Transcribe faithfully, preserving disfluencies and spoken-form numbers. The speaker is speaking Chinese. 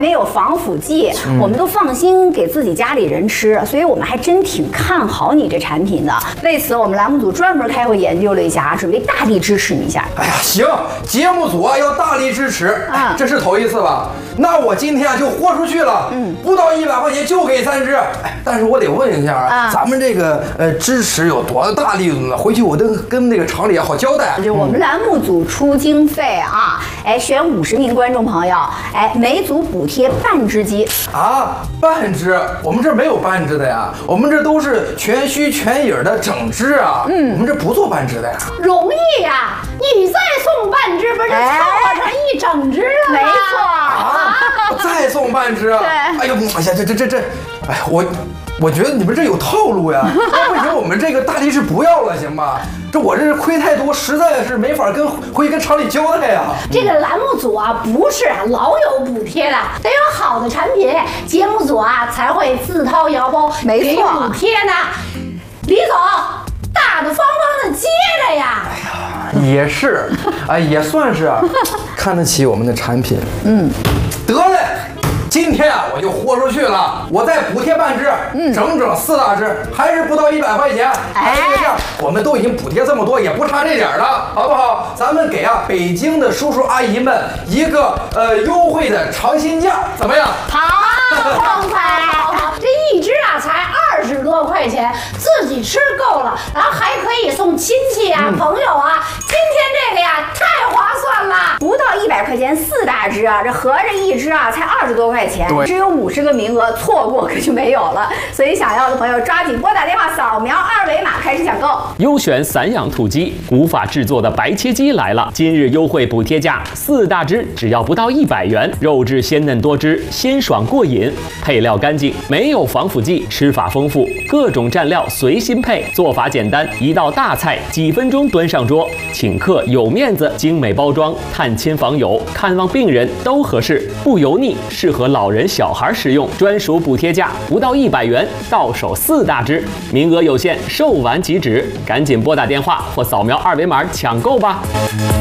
没有防腐剂，嗯、我们都放心给自己家里人吃，所以我们还真挺看好你这产品的。为此，我们栏目组专门开会研究了一下，准备大力支持你一下。 哎呀，行，节目组啊要大力支持，啊、这是头一次吧？那我今天啊就豁出去了，嗯，不到一百块钱就给三只。哎，但是我得问一下啊，咱们这个呃支持有多大力度呢？回去我都跟那个厂里好交代。 就我们栏目组出经费啊，哎，选五十名观众朋友，哎，每组补贴半只鸡啊，半只，我们这没有半只的呀，我们这都是全须全影的整只啊，嗯，我们这不做半只的呀。 容易呀、啊，你再送半只，不是凑合成一整只了吗？ 没错啊，再送半只， 对， 哎呦，哎呀，这这这这，哎，我。我觉得你们这有套路呀，要不行我们这个大力士不要了，行吧？这我这亏太多，实在是没法跟回去跟厂里交代呀。 这个栏目组啊，不是啊老有补贴的，得有好的产品，节目组啊才会自掏腰包给补贴呢。李总，大大方方的接着呀。 哎呀，也是，哎，也算是啊，看得起我们的产品。嗯，得嘞。今天啊，我就豁出去了，我再补贴半只，嗯，整整四大只，还是不到一百块钱。哎，这样我们都已经补贴这么多，也不差这点了，好不好？咱们给啊北京的叔叔阿姨们一个呃优惠的尝鲜价，怎么样？ 好，光彩好好，这一只啊才二十多块钱，自己吃够了，然后还可以送亲戚啊、嗯、朋友啊。今天这个呀太划算了， 不到一百块钱四大只啊，这合着一只啊才二十多块钱，只有五十个名额，错过可就没有了。所以想要的朋友抓紧拨打电话，扫描二维码开始抢购。 优选散养土鸡，古法制作的白切鸡来了！今日优惠补贴价，四大只只要不到一百元，肉质鲜嫩多汁，鲜爽过瘾，配料干净，没有防腐剂，吃法丰富，各种蘸料随心配，做法简单，一道大菜几分钟端上桌，请客有面子，精美包装，探亲访友、看望病人都合适，不油腻，适合老人小孩食用，专属补贴价不到一百元，到手四大只，名额有限，售完即止，赶紧拨打电话或扫描二维码抢购吧。